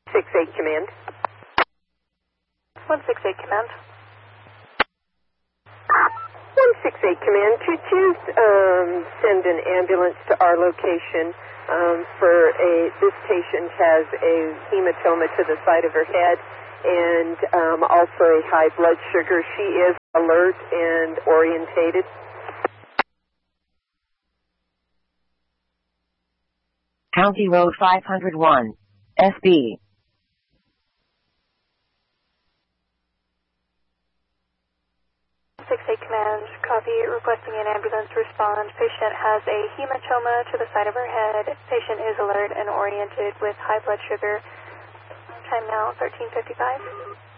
168 Command. 168 Command. 168 Command, could you send an ambulance to our location this patient has a hematoma to the side of her head and also a high blood sugar. She is alert and orientated. County Road 501, SB. Command, copy, requesting an ambulance respond. Patient has a hematoma to the side of her head. Patient is alert and oriented with high blood sugar. Time now 13:55.